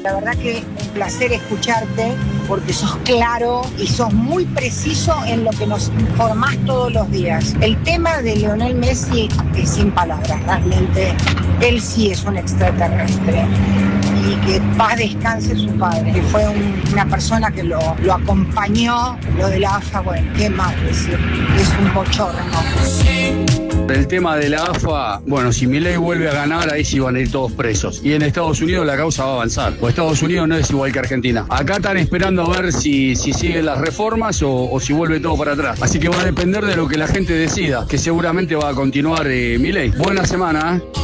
La verdad que un placer escucharte porque sos claro y sos muy preciso en lo que nos informás todos los días. El tema de Lionel Messi es sin palabras, realmente. Él sí es un extraterrestre. Y que paz descanse su padre, que fue una persona que lo acompañó. Lo de la AFA, bueno, qué más decir, es un bochorno. El tema de la AFA, bueno, si Milei vuelve a ganar, ahí sí van a ir todos presos. Y en Estados Unidos la causa va a avanzar. Pues Estados Unidos no es igual que Argentina. Acá están esperando a ver si siguen las reformas o si vuelve todo para atrás. Así que va a depender de lo que la gente decida, que seguramente va a continuar Milei. Buena semana, ¿eh?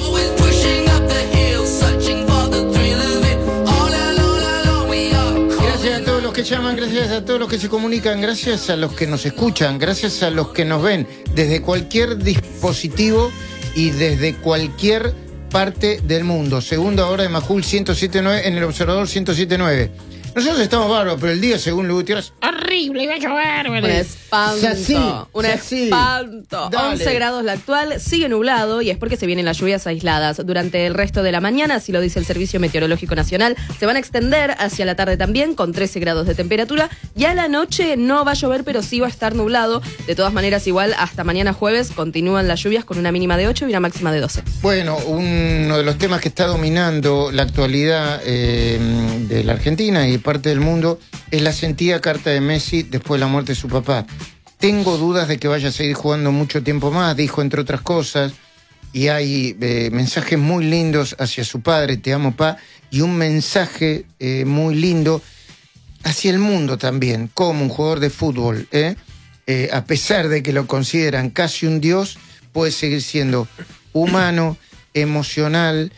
Que llaman, gracias a todos los que se comunican, gracias a los que nos escuchan, gracias a los que nos ven desde cualquier dispositivo y desde cualquier parte del mundo. Segunda hora de Majul 107.9 en el Observador 107.9. Nosotros estamos bárbaros, pero el día, según Luis Gutiérrez, horrible, iba a llover. Un espanto, un espanto. Dale. 11 grados la actual, sigue nublado y es porque se vienen las lluvias aisladas. Durante el resto de la mañana, así lo dice el Servicio Meteorológico Nacional, se van a extender hacia la tarde también con 13 grados de temperatura. Ya a la noche no va a llover, pero sí va a estar nublado. De todas maneras, igual hasta mañana jueves continúan las lluvias con una mínima de 8 y una máxima de 12. Bueno, uno de los temas que está dominando la actualidad de la Argentina y parte del mundo es la sentida carta de Messi después de la muerte de su papá. Tengo dudas de que vaya a seguir jugando mucho tiempo más, dijo entre otras cosas, y hay mensajes muy lindos hacia su padre, te amo, pa, y un mensaje muy lindo hacia el mundo también, como un jugador de fútbol, a pesar de que lo consideran casi un dios, puede seguir siendo humano, emocional,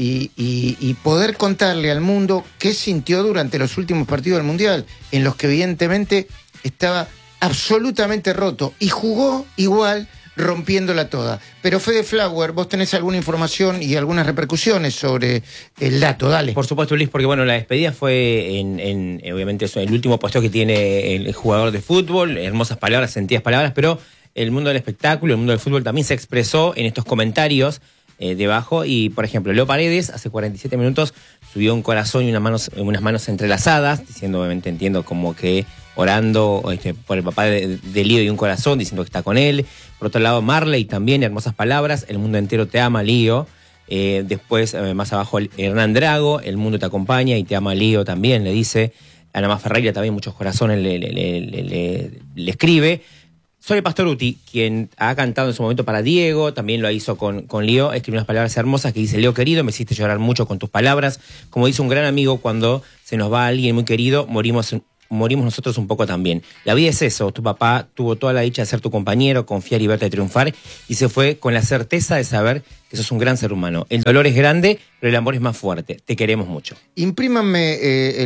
y poder contarle al mundo qué sintió durante los últimos partidos del Mundial, en los que evidentemente estaba absolutamente roto y jugó igual rompiéndola toda. Pero Fede Flower, vos tenés alguna información y algunas repercusiones sobre el dato, dale. Por supuesto, Luis, porque bueno, la despedida fue obviamente eso, el último puesto que tiene el jugador de fútbol, hermosas palabras, sentidas palabras, pero el mundo del espectáculo, el mundo del fútbol también se expresó en estos comentarios debajo, y por ejemplo, Leo Paredes hace 47 minutos subió un corazón y unas manos entrelazadas, diciendo, obviamente entiendo, como que orando por el papá de Lío, y un corazón diciendo que está con él. Por otro lado, Marley también, hermosas palabras, el mundo entero te ama, Lío. Después, más abajo, Hernán Drago, el mundo te acompaña y te ama, Lío también, le dice. Ana Más Ferreira también, muchos corazones le escribe. Sole Pastoruti, quien ha cantado en su momento para Diego, también lo hizo con Lío, escribe unas palabras hermosas que dice: Leo querido, me hiciste llorar mucho con tus palabras. Como dice un gran amigo, cuando se nos va alguien muy querido, morimos nosotros un poco también. La vida es eso, tu papá tuvo toda la dicha de ser tu compañero, confiar y verte triunfar, y se fue con la certeza de saber que sos un gran ser humano. El dolor es grande, pero el amor es más fuerte. Te queremos mucho. Imprímanme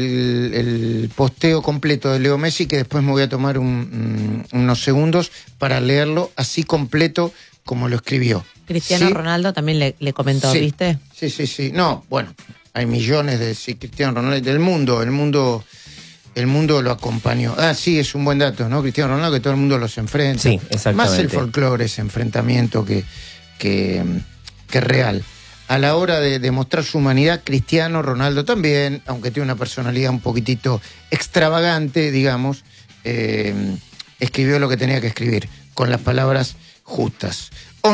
el posteo completo de Leo Messi, que después me voy a tomar unos segundos para leerlo así completo como lo escribió. Cristiano Ronaldo también le comentó, sí, ¿viste? Sí. No, bueno, hay millones de Cristiano Ronaldo del mundo. El mundo lo acompañó. Ah, sí, es un buen dato, ¿no? Cristiano Ronaldo, que todo el mundo los enfrenta. Sí, exactamente. Más el folclore, ese enfrentamiento que real. A la hora de demostrar su humanidad, Cristiano Ronaldo también, aunque tiene una personalidad un poquitito extravagante, digamos, escribió lo que tenía que escribir, con las palabras justas.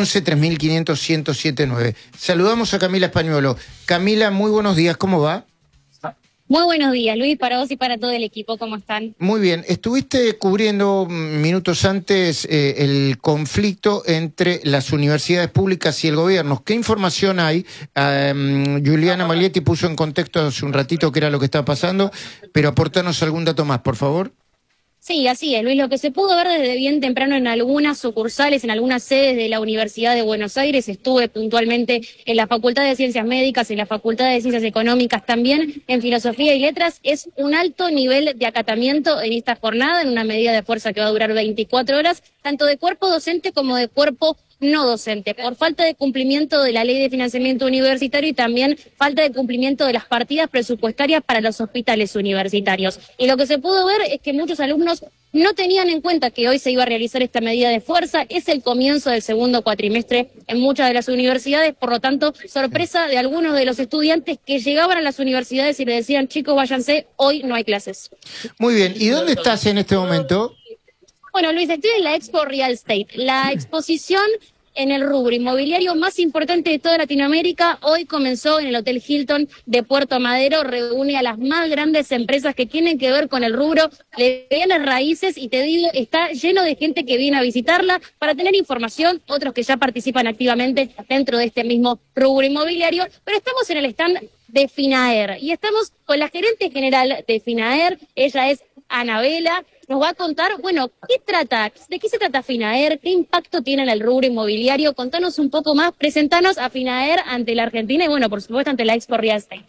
11-3500-1079. Saludamos a Camila Españuelo. Camila, muy buenos días, ¿cómo va? Muy buenos días, Luis, para vos y para todo el equipo, ¿cómo están? Muy bien, estuviste cubriendo minutos antes el conflicto entre las universidades públicas y el gobierno. ¿Qué información hay? Juliana Maglietti puso en contexto hace un ratito qué era lo que estaba pasando, pero aportanos algún dato más, por favor. Sí, así es, Luis. Lo que se pudo ver desde bien temprano en algunas sucursales, en algunas sedes de la Universidad de Buenos Aires, estuve puntualmente en la Facultad de Ciencias Médicas, en la Facultad de Ciencias Económicas también, en Filosofía y Letras, es un alto nivel de acatamiento en esta jornada, en una medida de fuerza que va a durar 24 horas, tanto de cuerpo docente como de cuerpo no docente, por falta de cumplimiento de la Ley de Financiamiento Universitario y también falta de cumplimiento de las partidas presupuestarias para los hospitales universitarios. Y lo que se pudo ver es que muchos alumnos no tenían en cuenta que hoy se iba a realizar esta medida de fuerza. Es el comienzo del segundo cuatrimestre en muchas de las universidades, por lo tanto, sorpresa de algunos de los estudiantes que llegaban a las universidades y le decían, chicos, váyanse, hoy no hay clases. Muy bien, ¿y dónde estás en este momento? Bueno, Luis, estoy en la Expo Real Estate, la exposición en el rubro inmobiliario más importante de toda Latinoamérica. Hoy comenzó en el Hotel Hilton de Puerto Madero, reúne a las más grandes empresas que tienen que ver con el rubro de bienes raíces y te digo, está lleno de gente que viene a visitarla para tener información, otros que ya participan activamente dentro de este mismo rubro inmobiliario, pero estamos en el stand de Finaer y estamos con la gerente general de Finaer, ella es Anabela. Nos va a contar, bueno, ¿de qué se trata Finaer? ¿Qué impacto tiene en el rubro inmobiliario? Contanos un poco más, presentanos a Finaer ante la Argentina y, bueno, por supuesto, ante la Expo Real Estate.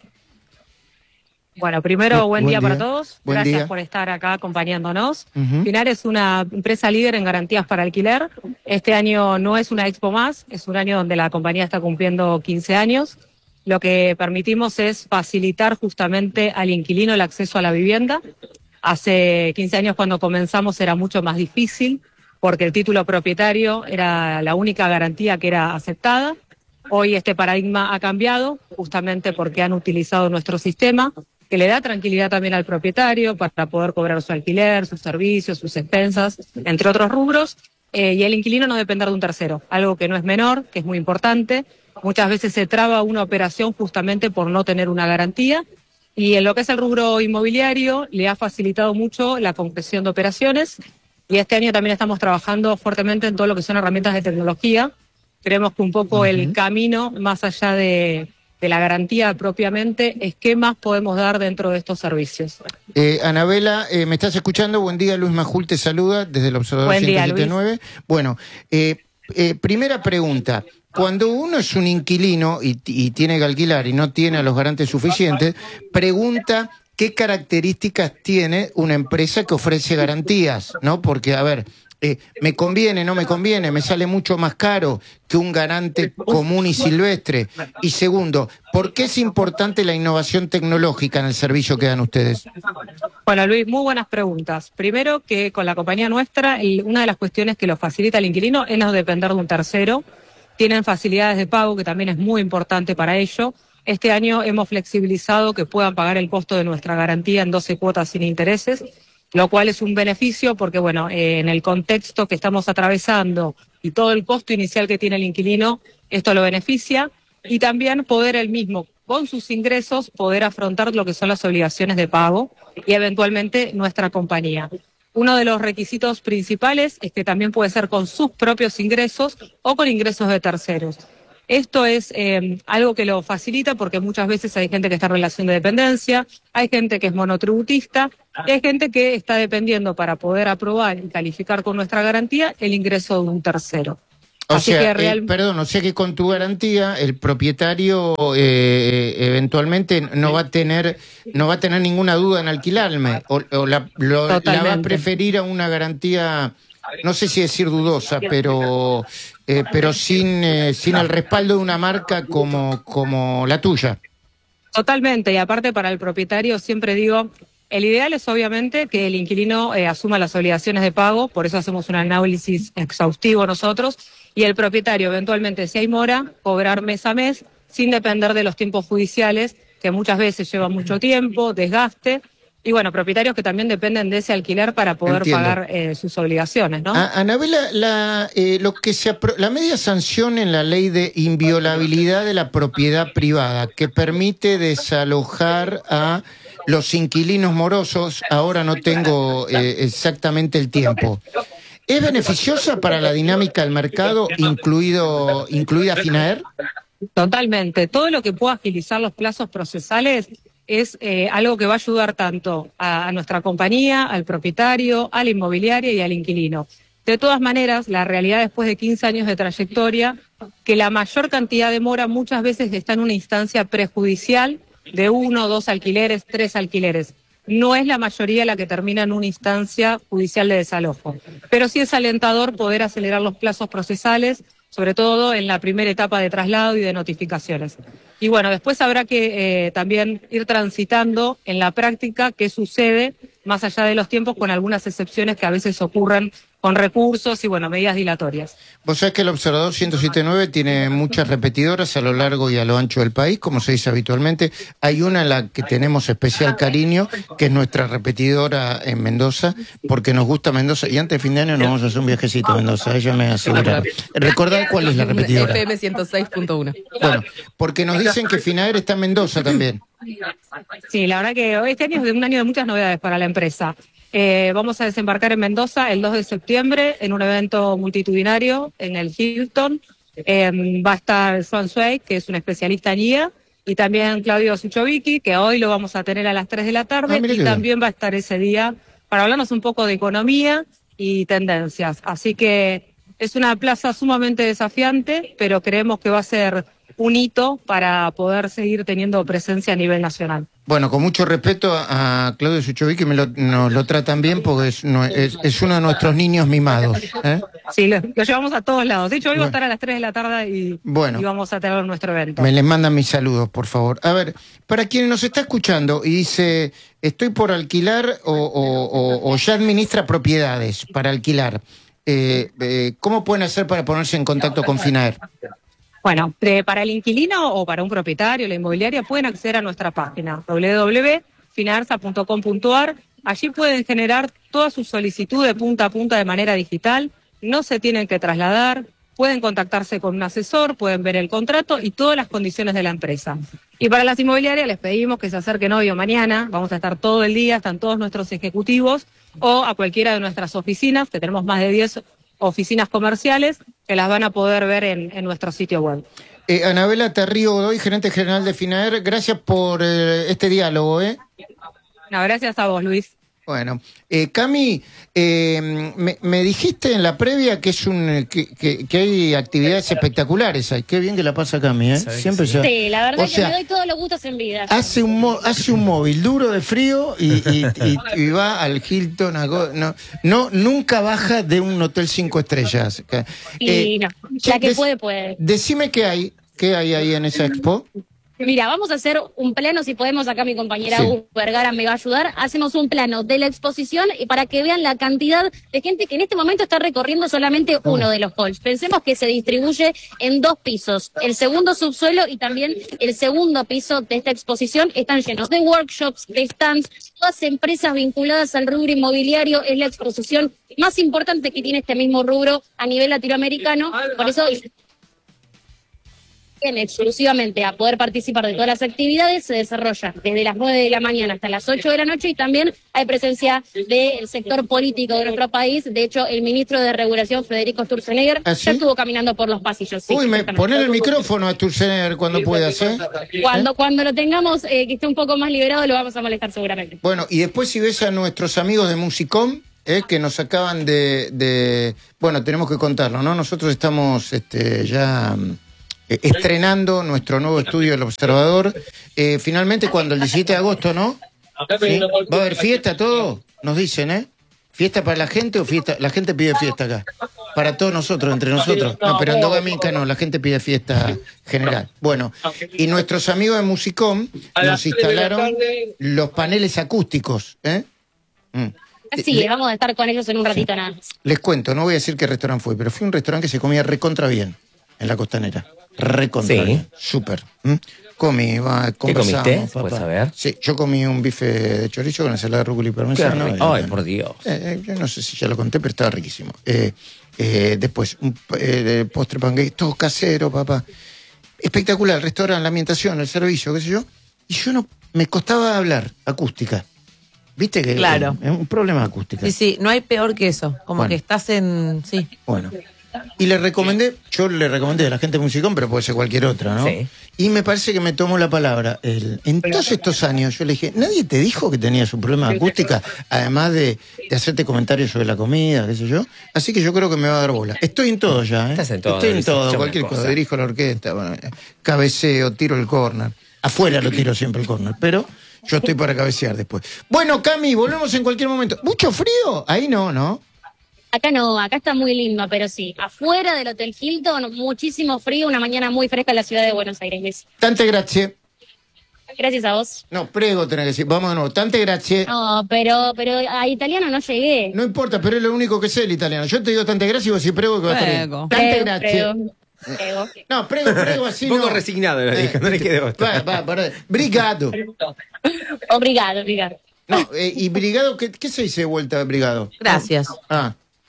Bueno, primero, buen día para todos. Buen Gracias día. por estar acá acompañándonos. Ujú. Finaer es una empresa líder en garantías para alquiler. Este año no es una expo más, es un año donde la compañía está cumpliendo 15 años. Lo que permitimos es facilitar justamente al inquilino el acceso a la vivienda. Hace 15 años cuando comenzamos era mucho más difícil porque el título propietario era la única garantía que era aceptada. Hoy este paradigma ha cambiado justamente porque han utilizado nuestro sistema que le da tranquilidad también al propietario para poder cobrar su alquiler, sus servicios, sus expensas, entre otros rubros, y el inquilino no depender de un tercero, algo que no es menor, que es muy importante. Muchas veces se traba una operación justamente por no tener una garantía. Y en lo que es el rubro inmobiliario, le ha facilitado mucho la concreción de operaciones. Y este año también estamos trabajando fuertemente en todo lo que son herramientas de tecnología. Creemos que un poco el camino, más allá de la garantía propiamente, es qué más podemos dar dentro de estos servicios. Anabela, ¿me estás escuchando? Buen día, Luis Majul te saluda desde el Observador Buen día, 179. Bueno, primera pregunta. Cuando uno es un inquilino y tiene que alquilar y no tiene a los garantes suficientes, pregunta qué características tiene una empresa que ofrece garantías, ¿no? Porque, a ver, ¿me conviene, no me conviene? ¿Me sale mucho más caro que un garante común y silvestre? Y segundo, ¿por qué es importante la innovación tecnológica en el servicio que dan ustedes? Bueno, Luis, muy buenas preguntas. Primero, que con la compañía nuestra, una de las cuestiones que lo facilita el inquilino es no depender de un tercero. Tienen facilidades de pago, que también es muy importante para ello. Este año hemos flexibilizado que puedan pagar el costo de nuestra garantía en 12 cuotas sin intereses, lo cual es un beneficio porque, bueno, en el contexto que estamos atravesando y todo el costo inicial que tiene el inquilino, esto lo beneficia. Y también poder él mismo, con sus ingresos, poder afrontar lo que son las obligaciones de pago y eventualmente nuestra compañía. Uno de los requisitos principales es que también puede ser con sus propios ingresos o con ingresos de terceros. Esto es algo que lo facilita porque muchas veces hay gente que está en relación de dependencia, hay gente que es monotributista y hay gente que está dependiendo para poder aprobar y calificar con nuestra garantía el ingreso de un tercero. O sea, o sea que con tu garantía el propietario eventualmente no va a tener ninguna duda en alquilarme o la va a preferir a una garantía, no sé si decir dudosa, pero sin el respaldo de una marca como la tuya. Totalmente, y aparte para el propietario siempre digo, el ideal es obviamente que el inquilino asuma las obligaciones de pago, por eso hacemos un análisis exhaustivo nosotros, y el propietario eventualmente, si hay mora, cobrar mes a mes, sin depender de los tiempos judiciales, que muchas veces llevan mucho tiempo, desgaste, y bueno, propietarios que también dependen de ese alquiler para poder pagar sus obligaciones, ¿no? Anabela, la media sanción en la ley de inviolabilidad de la propiedad privada, que permite desalojar a los inquilinos morosos, ahora no tengo exactamente el tiempo. ¿Es beneficiosa para la dinámica del mercado, incluida Finaer? Totalmente. Todo lo que pueda agilizar los plazos procesales es algo que va a ayudar tanto a nuestra compañía, al propietario, a la inmobiliaria y al inquilino. De todas maneras, la realidad después de 15 años de trayectoria, que la mayor cantidad de mora muchas veces está en una instancia prejudicial de 1, 2 alquileres, 3 alquileres. No es la mayoría la que termina en una instancia judicial de desalojo. Pero sí es alentador poder acelerar los plazos procesales, sobre todo en la primera etapa de traslado y de notificaciones. Y bueno, después habrá que también ir transitando en la práctica qué sucede más allá de los tiempos, con algunas excepciones que a veces ocurren con recursos y bueno, medidas dilatorias. Vos sabés que el Observador 107.9 tiene muchas repetidoras a lo largo y a lo ancho del país, como se dice habitualmente. Hay una en la que tenemos especial cariño, que es nuestra repetidora en Mendoza, porque nos gusta Mendoza. Y antes de fin de año nos vamos a hacer un viajecito a Mendoza, ella me asegura. ¿Recordad cuál es la repetidora? FM 106.1. Bueno, porque nos dicen que Finaer está en Mendoza también. Sí, la verdad que este año es un año de muchas novedades para la empresa. Vamos a desembarcar en Mendoza el 2 de septiembre en un evento multitudinario en el Hilton. Va a estar Joan Sway, que es un especialista en IA, y también Claudio Suchovicki, que hoy lo vamos a tener a las 3 de la tarde, y también va a estar ese día para hablarnos un poco de economía y tendencias. Así que es una plaza sumamente desafiante, pero creemos que va a ser un hito para poder seguir teniendo presencia a nivel nacional. Bueno, con mucho respeto a Claudio Suchovicki, que nos lo tratan bien porque es uno de nuestros niños mimados. Sí, lo llevamos a todos lados. De hecho, hoy va a estar a las 3 de la tarde y vamos a tener nuestro evento. Me les mandan mis saludos, por favor. A ver, para quien nos está escuchando y dice, estoy por alquilar o ya administra propiedades para alquilar, ¿cómo pueden hacer para ponerse en contacto con Finaer? Bueno, para el inquilino o para un propietario, la inmobiliaria, pueden acceder a nuestra página www.finanza.com.ar. Allí pueden generar toda su solicitud de punta a punta de manera digital, no se tienen que trasladar, pueden contactarse con un asesor, pueden ver el contrato y todas las condiciones de la empresa. Y para las inmobiliarias les pedimos que se acerquen hoy o mañana, vamos a estar todo el día, están todos nuestros ejecutivos, o a cualquiera de nuestras oficinas, que tenemos más de 10 oficinas comerciales, que las van a poder ver en nuestro sitio web. Anabela Tarrío Godoy, gerente general de Finaer, gracias por este diálogo. No, gracias a vos, Luis. Bueno, Cami, me dijiste en la previa que es que hay actividades espectaculares. Ay, qué bien que la pasa Cami, ¿eh? Siempre sí, la verdad que me doy todos los gustos en vida. Hace un móvil duro de frío y va al Hilton. Nunca baja de un hotel 5 estrellas. Y no, la que puede. Decime qué hay ahí en esa expo. Mira, vamos a hacer un plano, si podemos, acá mi compañera Hugo Vergara me va a ayudar. Hacemos un plano de la exposición y para que vean la cantidad de gente que en este momento está recorriendo solamente uno de los halls. Pensemos que se distribuye en 2 pisos. El segundo subsuelo y también el segundo piso de esta exposición están llenos de workshops, de stands, todas empresas vinculadas al rubro inmobiliario. Es la exposición más importante que tiene este mismo rubro a nivel latinoamericano. Por eso exclusivamente a poder participar de todas las actividades, se desarrolla desde las 9 de la mañana hasta las 8 de la noche y también hay presencia del sector político de nuestro país. De hecho, el ministro de Regulación, Federico Sturzenegger, ya estuvo caminando por los pasillos. Sí, poner el micrófono a Sturzenegger cuando puedas, ¿eh? Cuando lo tengamos, que esté un poco más liberado, lo vamos a molestar seguramente. Bueno, y después si ves a nuestros amigos de Musicom, que nos acaban bueno, tenemos que contarlo, ¿no? Nosotros estamos ya estrenando nuestro nuevo estudio El Observador. Finalmente, cuando el 17 de agosto, ¿no? ¿Sí? ¿Va a haber fiesta, todo? Nos dicen, ¿Fiesta para la gente o fiesta? La gente pide fiesta acá. Para todos nosotros, entre nosotros. No, pero en Dogaminca no, la gente pide fiesta general. Bueno, y nuestros amigos de Musicom nos instalaron los paneles acústicos, Sí, vamos a estar con ellos en un ratito nada más. Les cuento, no voy a decir qué restaurante fue, pero fue un restaurante que se comía recontra bien en la Costanera. Recontra bien, súper. Comí, ¿Qué comiste? Papá. ¿Puedes saber? Sí, yo comí un bife de chorizo con ensalada de rúcula y parmesano. Ay, por Dios. Yo no sé si ya lo conté, pero estaba riquísimo. Después, un postre pancake, todo casero, papá. Espectacular, el restaurante, la ambientación, el servicio, qué sé yo. Y yo no, me costaba hablar, acústica. ¿Viste que claro. Es un problema de acústica? Sí, no hay peor que eso. Como que estás en... Sí. Bueno. Y yo le recomendé a la gente de Musicom, pero puede ser cualquier otra, ¿no? Sí. Y me parece que me tomó la palabra. En todos estos años yo le dije, ¿nadie te dijo que tenías un problema de acústica? Además de hacerte comentarios sobre la comida, qué sé yo. Así que yo creo que me va a dar bola. Estoy en todo ya, Estás en todo. Estoy en todo, cualquier cosa. Dirijo la orquesta, bueno, cabeceo, tiro el córner. Afuera lo tiro siempre el córner, pero yo estoy para cabecear después. Bueno, Cami, volvemos en cualquier momento. ¿Mucho frío? Ahí no, ¿no? Acá no, acá está muy lindo, pero sí, afuera del Hotel Hilton, muchísimo frío, una mañana muy fresca en la ciudad de Buenos Aires. Tante grazie. Gracias a vos. No, prego, tenés que decir. Vamos de nuevo. Tante grazie. No, pero a italiano no llegué. No importa, pero es lo único que sé el italiano. Yo te digo tante grazie y vos decís prego que va a estar bien. Prego. Tante grazie. Prego. No, prego así Un poco no. resignado lo dijo, no le quede otra. Brigado. Obrigado. No, y brigado, ¿qué se dice de vuelta brigado? Gracias. Ah.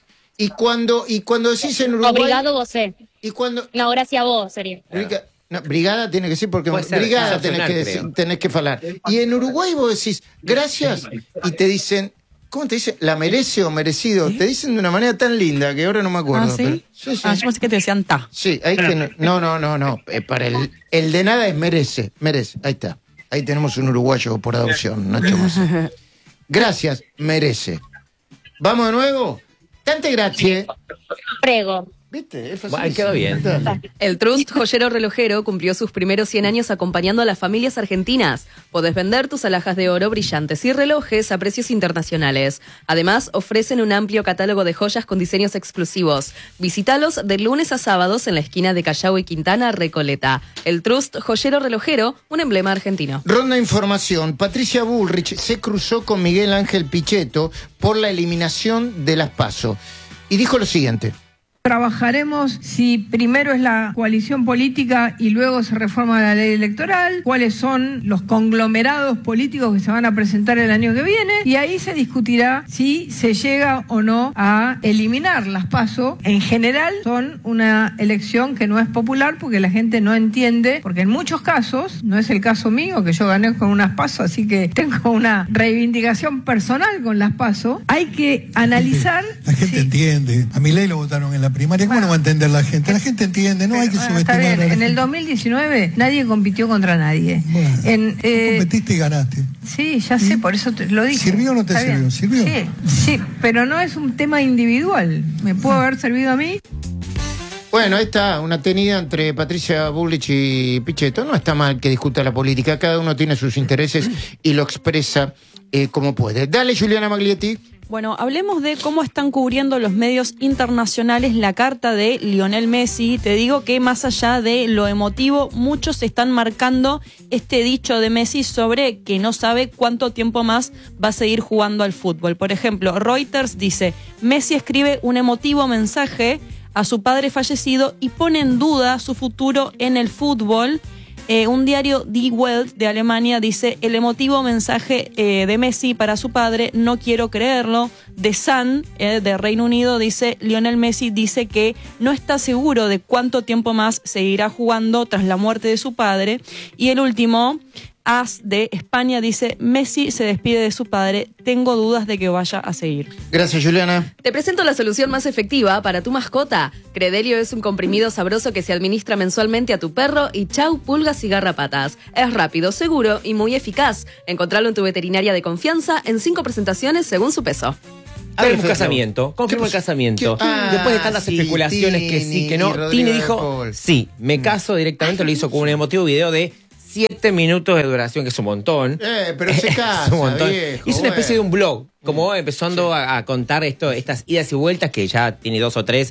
Y cuando decís en Uruguay. Obrigado vosé. Y cuando. No, gracias a vos, sería. No, brigada tiene que ser porque Puede ser, brigada excepcional, tenés que falar. Y en Uruguay vos decís gracias y te dicen, ¿cómo te dicen? ¿La merece o merecido? Te dicen de una manera tan linda que ahora no me acuerdo. ¿Ah, sí? Pero, sí. Yo pensé que te decían ta. Sí, hay que no. Para el de nada es merece. Ahí está. Ahí tenemos un uruguayo por adopción, Nacho Massa. Gracias, merece. ¿Vamos de nuevo? Tante grazie. Prego. ¿Viste? Es Bueno, quedó bien. El Trust Joyero Relojero cumplió sus primeros 100 años acompañando a las familias argentinas. Podés vender tus alhajas de oro, brillantes y relojes a precios internacionales. Además, ofrecen un amplio catálogo de joyas con diseños exclusivos. Visítalos de lunes a sábados en la esquina de Callao y Quintana, Recoleta. El Trust Joyero Relojero, un emblema argentino. Ronda información. Patricia Bullrich se cruzó con Miguel Ángel Pichetto por la eliminación de las PASO y dijo lo siguiente. Trabajaremos si primero es la coalición política y luego se reforma la ley electoral, cuáles son los conglomerados políticos que se van a presentar el año que viene y ahí se discutirá si se llega o no a eliminar las PASO. En general son una elección que no es popular porque la gente no entiende, porque en muchos casos, no es el caso mío que yo gané con unas PASO, así que tengo una reivindicación personal con las PASO, hay que analizar... La gente entiende, a Milei lo votaron en la primaria, ¿cómo no va a entender la gente? La gente entiende, no hay que subestimar. Está bien, a la en el gente. 2019 nadie compitió contra nadie. Bueno, competiste y ganaste. Sí, ya sé, por eso te lo dije. ¿Sirvió o no te Está sirvió? bien. ¿Sirvió? Sí, pero no es un tema individual. ¿Me pudo haber servido a mí? Bueno, ahí está, una tenida entre Patricia Bullrich y Pichetto. No está mal que discuta la política, cada uno tiene sus intereses y lo expresa como puede. Dale, Juliana Maglietti. Bueno, hablemos de cómo están cubriendo los medios internacionales la carta de Lionel Messi. Te digo que más allá de lo emotivo, muchos están marcando este dicho de Messi sobre que no sabe cuánto tiempo más va a seguir jugando al fútbol. Por ejemplo, Reuters dice, Messi escribe un emotivo mensaje a su padre fallecido y pone en duda su futuro en el fútbol. Un diario Die Welt de Alemania dice, el emotivo mensaje de Messi para su padre, no quiero creerlo. The Sun de Reino Unido dice, Lionel Messi dice que no está seguro de cuánto tiempo más seguirá jugando tras la muerte de su padre. Y el último, AS de España dice, Messi se despide de su padre, tengo dudas de que vaya a seguir. Gracias, Juliana. Te presento la solución más efectiva para tu mascota. Credelio es un comprimido sabroso que se administra mensualmente a tu perro y chau pulgas y garrapatas. Es rápido, seguro y muy eficaz. Encontralo en tu veterinaria de confianza en 5 presentaciones según su peso. Hagamos un casamiento, confirmo el casamiento. Después de tantas especulaciones que sí, que no, Tini dijo, sí, me caso directamente, lo hizo con un emotivo video de 7 minutos de duración, que es un montón. Pero se casa, un montón. viejo, Hizo una especie de un blog, como empezando a contar estas idas y vueltas, que ya tiene 2 o 3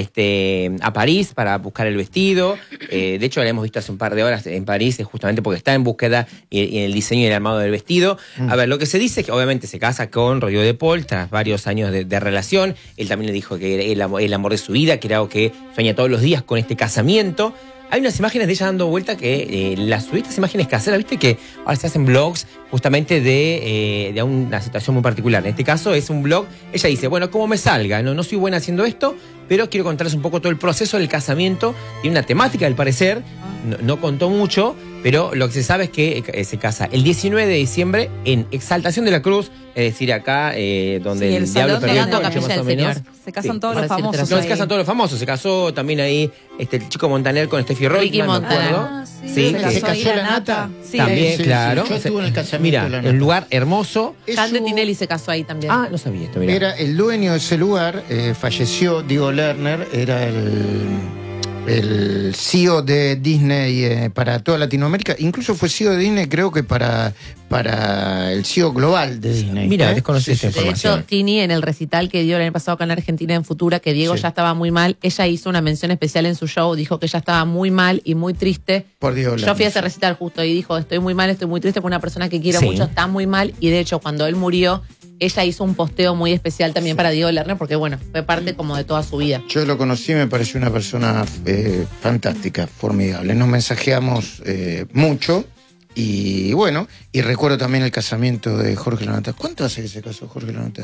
a París para buscar el vestido. De hecho, la hemos visto hace un par de horas en París, justamente porque está en búsqueda y en el diseño y el armado del vestido. A ver, lo que se dice es que obviamente se casa con Rodrigo de Paul tras varios años de relación. Él también le dijo que era el amor de su vida, que era algo que sueña todos los días con este casamiento. Hay unas imágenes de ella dando vuelta que las estas imágenes caseras, viste que ahora se hacen blogs justamente de una situación muy particular. En este caso es un blog, ella dice, bueno, como me salga, no soy buena haciendo esto, pero quiero contarles un poco todo el proceso del casamiento. Tiene una temática, al parecer, no contó mucho, pero lo que se sabe es que se casa el 19 de diciembre en Exaltación de la Cruz, es decir, acá donde el diablo perdió el coche, más o menos. Se casan todos los famosos. No, se casan todos los famosos. Se casó también ahí el chico Montaner con Steffi Reutemann, no me acuerdo. Sí, se casó la Nata. Sí. También, Sí, claro. yo estuve en el casamiento Mira, de la Nata. un lugar hermoso. Cande Tinelli se casó ahí también. Ah, no sabía esto, mira. Era el dueño de ese lugar, falleció, Diego Lerner, era el CEO de Disney para toda Latinoamérica. Incluso fue CEO de Disney, creo que para el CEO global de Disney. Mira, desconocí esta De información. hecho, Tini, en el recital que dio el año pasado acá en Argentina en Futura, que Diego Sí. ya estaba muy mal, ella hizo una mención especial en su show, dijo que ella estaba muy mal y muy triste. Por Dios. Yo fui a ese recital justo y dijo, estoy muy mal, estoy muy triste, porque una persona que quiero Sí. mucho está muy mal. Y de hecho, cuando él murió, ella hizo un posteo muy especial también para Diego Lerner, porque bueno, fue parte como de toda su vida. Yo lo conocí, me pareció una persona fantástica, formidable. Nos mensajeamos mucho y bueno, y recuerdo también el casamiento de Jorge Lanata. ¿Cuánto hace que se casó Jorge Lanata?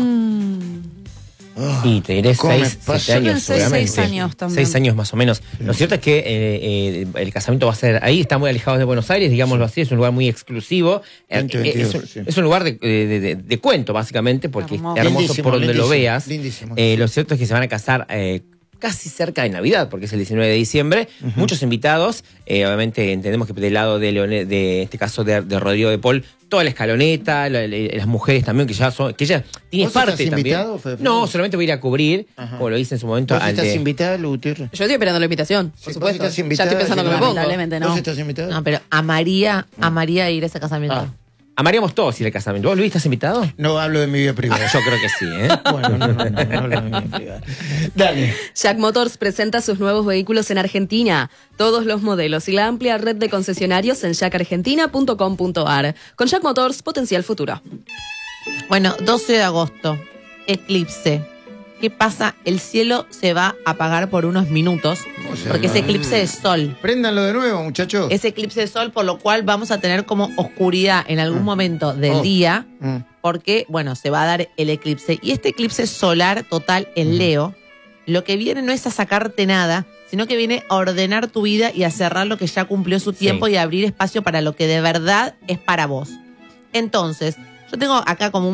Y te diré ¿Cómo me 6, pasa? 7 años, Seis seguramente. años también. 6 años más o menos. Lo cierto es que el casamiento va a ser ahí, está muy alejado de Buenos Aires, digámoslo así, es un lugar muy exclusivo. 2022, sí. Es un lugar de cuento, básicamente, porque Hermoso. es hermoso Lindísimo, por donde lo lindísimo, veas. lindísimo. Lo cierto es que se van a casar casi cerca de Navidad, porque es el 19 de diciembre. Muchos invitados, obviamente entendemos que del lado de este caso de Rodrigo de Paul, toda la escaloneta, las mujeres también, que ya tiene ¿Vos parte estás también. invitado, Fede? No, solamente voy a ir a cubrir, Ajá. como lo hice en su momento. ¿Vos al estás de- invitada, Gutiérrez? Yo estoy esperando la invitación, por ¿Vos supuesto. estás Ya invitada? estoy pensando que me pongo. Lamentablemente no. ¿Vos estás invitada? No, pero amaría ir a ese casamiento. Ah. Amaríamos todos ir al casamiento. ¿Vos, Luis, estás invitado? No hablo de mi vida privada. Yo creo que sí, ¿eh? Bueno, no hablo de mi vida privada. Dale. Jack Motors presenta sus nuevos vehículos en Argentina. Todos los modelos y la amplia red de concesionarios en jackargentina.com.ar. Con Jack Motors, potencia el futuro. Bueno, 12 de agosto, eclipse. ¿Qué pasa? El cielo se va a apagar por unos minutos, O sea, porque es eclipse de sol. Préndanlo de nuevo, muchachos. Es eclipse de sol, por lo cual vamos a tener como oscuridad en algún momento del Oh. día, Mm. porque, bueno, se va a dar el eclipse. Y este eclipse solar total en Leo, lo que viene no es a sacarte nada, sino que viene a ordenar tu vida y a cerrar lo que ya cumplió su tiempo y a abrir espacio para lo que de verdad es para vos. Entonces, yo tengo acá como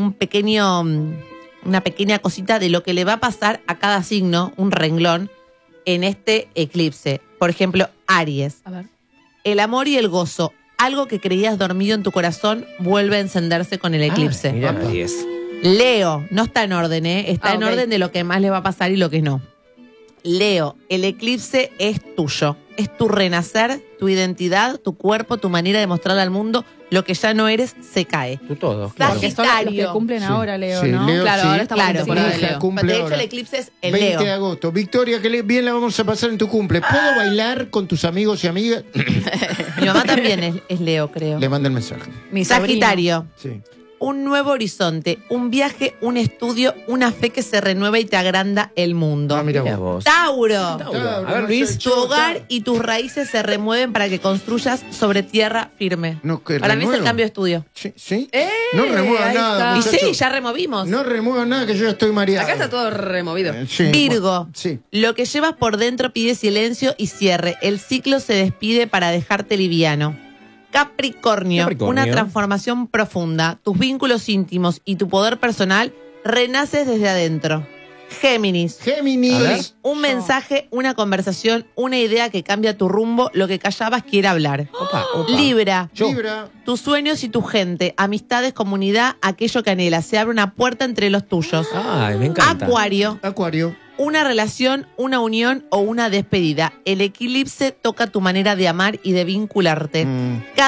una pequeña cosita de lo que le va a pasar a cada signo, un renglón, en este eclipse. Por ejemplo, Aries. A ver. El amor y el gozo, algo que creías dormido en tu corazón, vuelve a encenderse con el eclipse. Ah, mirá, Apa. 10. Leo, no está en orden, está en ok. orden de lo que más le va a pasar y lo que no. Leo, el eclipse es tuyo, es tu renacer, tu identidad, tu cuerpo, tu manera de mostrarle al mundo lo que ya no eres se cae. Tú todo. Porque son los que Sagitario. cumplen Sí. ahora, Leo, Sí, ¿no? Leo, Claro, sí. ahora estamos Claro, en temporada de Mi hija Leo. cumple De hecho, ahora. el eclipse es en 20 Leo. de agosto. Victoria, que bien la vamos a pasar en tu cumple. ¿Puedo bailar con tus amigos y amigas? Mi mamá también es Leo, creo. Le manda el mensaje. Mi sobrino. Sagitario, Sí. un nuevo horizonte, un viaje, un estudio, una fe que se renueva y te agranda el mundo. Ah, mira Mira vos. vos. Tauro, Tauro. A ver, no Luis. sé, tu hogar y tus raíces se remueven para que construyas sobre tierra firme. No, que Para mí es el renuevo. cambio de estudio. Sí, sí. No remuevan ahí nada, está. Y muchachos. sí, ya removimos. No remuevan nada, que yo ya estoy mareado. Acá está todo removido. Sí, Virgo, bueno, sí. lo que llevas por dentro pide silencio y cierre. El ciclo se despide para dejarte liviano. Capricornio, Capricornio. una transformación profunda. Tus vínculos íntimos y tu poder personal renaces desde adentro. Géminis, Géminis. un mensaje, una conversación, una idea que cambia tu rumbo, lo que callabas quiere hablar. Opa, opa. Libra, Libra. tus sueños y tu gente, amistades, comunidad, aquello que anhelas. Se abre una puerta entre los tuyos. Ay, me encanta. Acuario, Acuario. una relación, una unión o una despedida. El eclipse toca tu manera de amar y de vincularte. Mm.